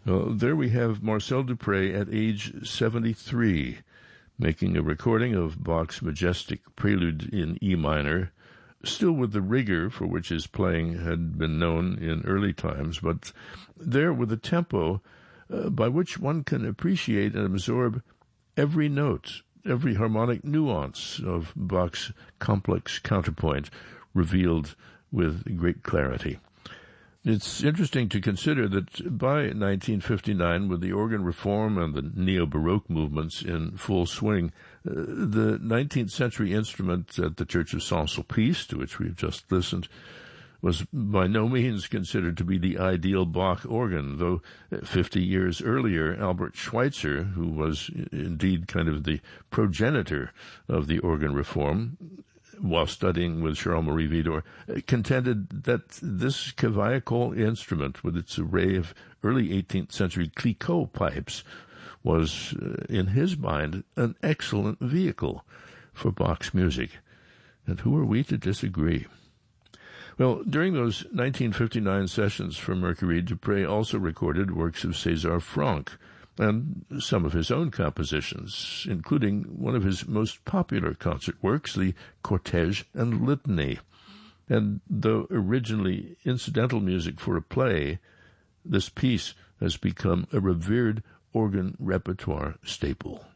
Well, there we have Marcel Dupré at age 73, making a recording of Bach's majestic prelude in E minor, still with the rigor for which his playing had been known in early times, but there with a tempo by which one can appreciate and absorb every note, every harmonic nuance of Bach's complex counterpoint revealed with great clarity. It's interesting to consider that by 1959, with the organ reform and the neo-Baroque movements in full swing, the 19th century instrument at the Church of Saint-Sulpice, to which we've just listened, was by no means considered to be the ideal Bach organ, though 50 years earlier, Albert Schweitzer, who was indeed kind of the progenitor of the organ reform, while studying with Charles-Marie Widor, contended that this cavaillé instrument, with its array of early 18th century Clicquot pipes, was, in his mind, an excellent vehicle for Bach's music. And who are we to disagree? Well, during those 1959 sessions for Mercury, Dupré also recorded works of César Franck, and some of his own compositions, including one of his most popular concert works, the Cortège and Litany. And though originally incidental music for a play, this piece has become a revered organ repertoire staple.